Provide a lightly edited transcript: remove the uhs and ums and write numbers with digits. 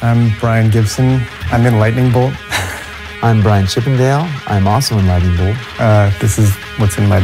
I'm Brian Gibson. I'm in Lightning Bolt. I'm Brian Chippendale. I'm also in Lightning Bolt. This is what's in my